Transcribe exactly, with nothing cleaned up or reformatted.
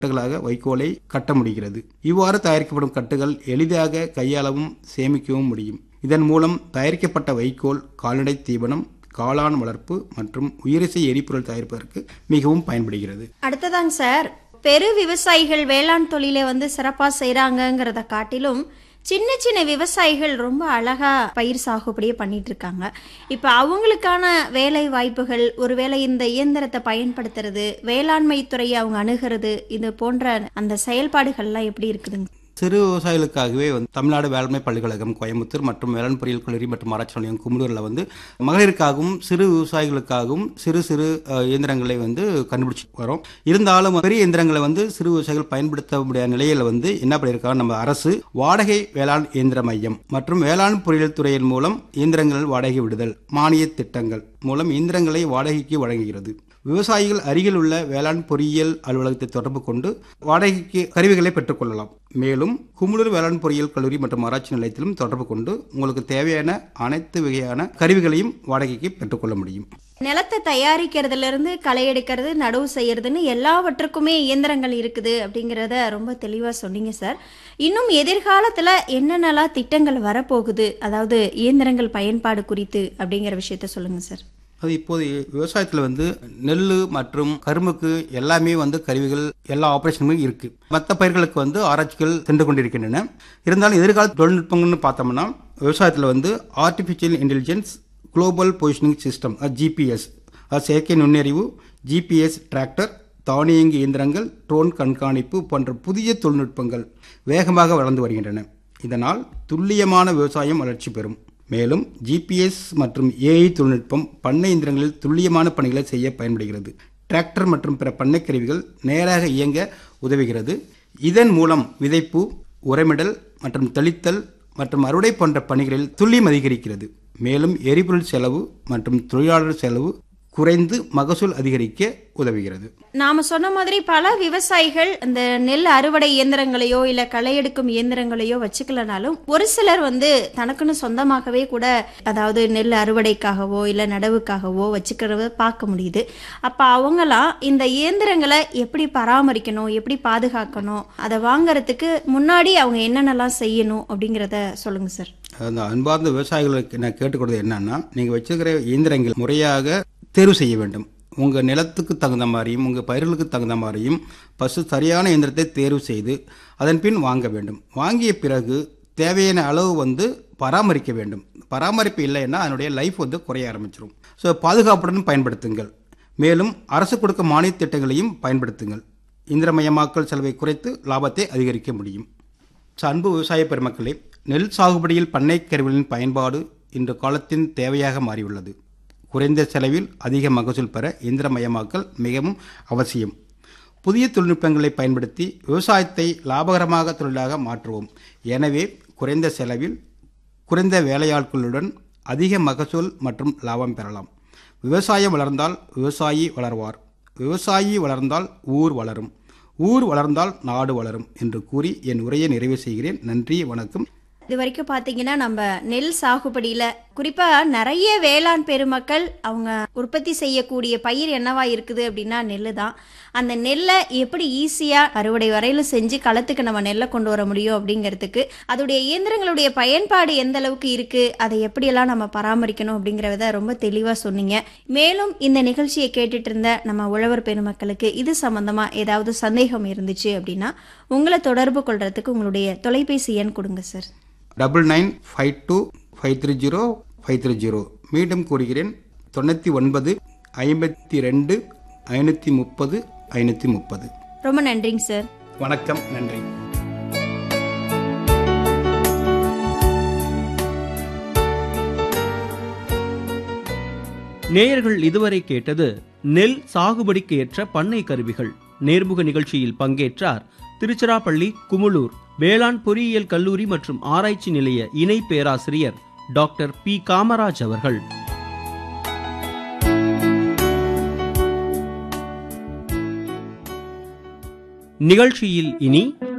கட்டுகளாக வைக்கோலை கட்ட முடிகிறது. இவ்வாறு தயாரிக்கப்படும் கட்டுகள் எளிதாக கையாளவும் சேமிக்கவும் முடியும். இதன் மூலம் தயாரிக்கப்பட்ட வைக்கோல் கால்நடை தீவனம், காளான் வளர்ப்பு மற்றும் உயிரிசை எரிபொருள் தயாரிப்பதற்கு மிகவும் பயன்படுகிறது. அடுத்ததாங்க சார், பெரு விவசாயிகள் வேளாண் தொழிலை வந்து சிறப்பாக செய்கிறாங்கங்கிறத காட்டிலும் சின்ன சின்ன விவசாயிகள் ரொம்ப அழகா பயிர் சாகுபடியே பண்ணிட்டு இருக்காங்க. இப்போ அவங்களுக்கான வேலை வாய்ப்புகள், ஒருவேளை இந்த இயந்திரத்தை பயன்படுத்துறது, வேளாண்மை துறையை அவங்க அணுகிறது, இது போன்ற அந்த செயல்பாடுகள்லாம் எப்படி இருக்குதுங்க? சிறு விவசாயிகளுக்காகவே வந்து தமிழ்நாடு வேளாண்மை பல்கலைக்கழகம் கோயம்புத்தூர் மற்றும் வேளாண் பொறியியல் கல்லூரி மற்றும் ஆராய்ச்சி நிலையம் குமுளூரில் வந்து மகளிருக்காகவும் சிறு விவசாயிகளுக்காகவும் சிறு சிறு இயந்திரங்களை வந்து கண்டுபிடிச்சி வரோம். இருந்தாலும் பெரிய இயந்திரங்களை வந்து சிறு விவசாயிகள் பயன்படுத்த முடியாத நிலையில் வந்து என்ன பண்ணியிருக்காங்க, நம்ம அரசு வாடகை வேளாண் இயந்திர மையம் மற்றும் வேளாண் பொறியியல் துறையின் மூலம் இயந்திரங்கள் வாடகை விடுதல் மானிய திட்டங்கள் மூலம் இயந்திரங்களை வாடகைக்கு வழங்குகிறது. விவசாயிகள் அருகில் உள்ள வேளாண் பொறியியல் அலுவலகத்தை தொடர்பு கொண்டு வாடகைக்கு கருவிகளை பெற்றுக்கொள்ளலாம். மேலும் குமுளூர் வேளாண் பொறியியல் கல்லூரி மற்றும் ஆராய்ச்சி நிலையத்திலும் தொடர்பு கொண்டு உங்களுக்கு தேவையான அனைத்து வகையான கருவிகளையும் வாடகைக்கு பெற்றுக்கொள்ள முடியும். நிலத்தை தயாரிக்கிறதுல இருந்து களை எடுக்கிறது, நடவு செய்யறதுன்னு எல்லாவற்றுக்குமே இயந்திரங்கள் இருக்குது அப்படிங்கிறத ரொம்ப தெளிவாக சொன்னீங்க சார். இன்னும் எதிர்காலத்தில் என்னென்னலாம் திட்டங்கள் வரப்போகுது, அதாவது இயந்திரங்கள் பயன்பாடு குறித்து அப்படிங்கிற விஷயத்த சொல்லுங்க சார். அது இப்போது விவசாயத்தில் வந்து நெல் மற்றும் கரும்புக்கு எல்லாமே வந்து கருவிகள் எல்லா ஆப்ரேஷனுமே இருக்கு. மற்ற பயிர்களுக்கு வந்து ஆராய்ச்சிகள் சென்று கொண்டிருக்கின்றன. இருந்தாலும் எதிர்கால தொழில்நுட்பங்கள்னு பார்த்தோம்னா விவசாயத்தில் வந்து artificial intelligence global positioning system, GPS, செயற்கை நுண்ணறிவு, ஜிபிஎஸ் டிராக்டர், தானியங்கி இயந்திரங்கள், ட்ரோன் கண்காணிப்பு போன்ற புதிய தொழில்நுட்பங்கள் வேகமாக வளர்ந்து வருகின்றன. இதனால் துல்லியமான விவசாயம் வளர்ச்சி பெறும். மேலும் ஜிபிஎஸ் மற்றும் ஏஐ தொழில்நுட்பம் பண்ணை இயந்திரங்களில் துல்லியமான பணிகளை செய்ய பயன்படுகிறது. டிராக்டர் மற்றும் பிற பண்ணை கருவிகள் நேராக இயங்க உதவுகிறது. இதன் மூலம் விதைப்பு, உரமிடல் மற்றும் தெளித்தல் மற்றும் அறுவடை போன்ற பணிகளில் துல்லியம் அதிகரிக்கிறது. மேலும் எரிபொருள் செலவு மற்றும் தொழிலாளர் செலவு குறைந்து மகசூல் அதிகரிக்க உதவுகிறது. நாம சொன்ன மாதிரி பல விவசாயிகள் இந்த நெல் அறுவடை இயந்திரங்களையோ இல்ல களை எடுக்கும் இயந்திரங்களையோ வச்சுக்கலனாலும் ஒரு சிலர் வந்து தனக்குன்னு சொந்தமாகவே கூட, அதாவது நெல் அறுவடைக்காகவோ இல்ல நடவுக்காகவோ வச்சுக்கிறத பார்க்க முடியுது. அப்ப அவங்களாம் இந்த இயந்திரங்களை எப்படி பராமரிக்கணும், எப்படி பாதுகாக்கணும், அதை வாங்கறதுக்கு முன்னாடி அவங்க என்னென்னலாம் செய்யணும் அப்படிங்கிறத சொல்லுங்க சார். அந்த அன்பார்ந்த விவசாயிகளுக்கு நான் கேட்டுக்கொள்வது என்னன்னா, நீங்க வச்சுக்கிற இயந்திரங்கள் முறையாக தேர்வு செய்ய வேண்டும். உங்கள் நிலத்துக்கு தகுந்த மாதிரியும் உங்கள் பயிர்களுக்கு தகுந்த மாதிரியும் பசு சரியான இயந்திரத்தை தேர்வு செய்து அதன் பின் வாங்க வேண்டும். வாங்கிய பிறகு தேவையான அளவு வந்து பராமரிக்க வேண்டும். பராமரிப்பு இல்லைன்னா அதனுடைய லைஃப் வந்து குறைய ஆரம்பிச்சிடும். ஸோ பாதுகாப்புடன் பயன்படுத்துங்கள். மேலும் அரசு கொடுக்கும் மானிய திட்டங்களையும் பயன்படுத்துங்கள். இயந்திரமயமாக்கல் செலவை குறைத்து லாபத்தை அதிகரிக்க முடியும். அன்பு விவசாய பெருமக்களே, நெல் சாகுபடியில் பண்ணை கருவிகளின் பயன்பாடு இன்று காலத்தின் தேவையாக மாறியுள்ளது. குறைந்த செலவில் அதிக மகசூல் பெற இயந்திரமயமாக்கல் மிகவும் அவசியம். புதிய தொழில்நுட்பங்களை பயன்படுத்தி விவசாயத்தை லாபகரமாக தொழிலாக மாற்றுவோம். எனவே குறைந்த செலவில் குறைந்த வேலையாட்களுடன் அதிக மகசூல் மற்றும் லாபம் பெறலாம். விவசாயம் வளர்ந்தால் விவசாயி வளர்வார், விவசாயி வளர்ந்தால் ஊர் வளரும், ஊர் வளர்ந்தால் நாடு வளரும் என்று கூறி என் உரையை நிறைவு செய்கிறேன். நன்றி, வணக்கம். இது வரைக்கும் பார்த்தீங்கன்னா நம்ம நெல் சாகுபடியில் குறிப்பாக நிறைய வேளாண் பெருமக்கள் அவங்க உற்பத்தி செய்யக்கூடிய பயிர் என்னவா இருக்குது அப்படின்னா நெல் தான். அந்த நெல்லை எப்படி ஈஸியாக அறுவடை வரையிலும் செஞ்சு களத்துக்கு நம்ம நெல்லை கொண்டு வர முடியும் அப்படிங்கிறதுக்கு அதோடைய இயந்திரங்களுடைய பயன்பாடு எந்த அளவுக்கு இருக்குது, அதை எப்படியெல்லாம் நம்ம பராமரிக்கணும் அப்படிங்கிறத ரொம்ப தெளிவாக சொன்னீங்க. மேலும் இந்த நிகழ்ச்சியை கேட்டுட்டு இருந்த நம்ம உழவர் பெருமக்களுக்கு இது சம்பந்தமாக ஏதாவது சந்தேகம் இருந்துச்சு அப்படின்னா உங்களை தொடர்பு கொள்றதுக்கு உங்களுடைய தொலைபேசி எண் கொடுங்க sir. Double nine five two five three zero five three zero. மீண்டும் கூறுகிறேன், தொண்ணூற்றி ஒன்பது ஐம்பத்தி ரெண்டு ஐநூற்றி முப்பது ஐநூற்றி முப்பது. ரொம்ப நன்றிங்க சார். வணக்கம், நன்றி. நேயர்கள் இதுவரை கேட்டது நெல் சாகுபடிக்கு ஏற்ற பண்ணை கருவிகள். நேர்முக நிகழ்ச்சியில் பங்கேற்றார் திருச்சிராப்பள்ளி குமுளூர் வேளாண் பொறியியல் கல்லூரி மற்றும் ஆராய்ச்சி நிலைய இணை பேராசிரியர் டாக்டர் பி காமராஜ் அவர்கள். நிகழ்ச்சியில் இனி